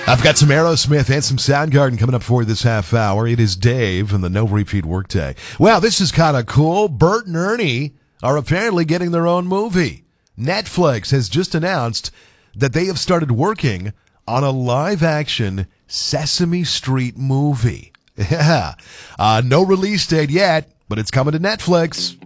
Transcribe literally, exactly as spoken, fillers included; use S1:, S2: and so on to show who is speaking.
S1: I've got some Aerosmith and some Soundgarden coming up for you this half hour. It is Dave and the No Repeat Workday. Well, this is kind of cool. Bert and Ernie are apparently getting their own movie. Netflix has just announced that they have started working on a live-action Sesame Street movie. Yeah. Uh, no release date yet, but it's coming to Netflix.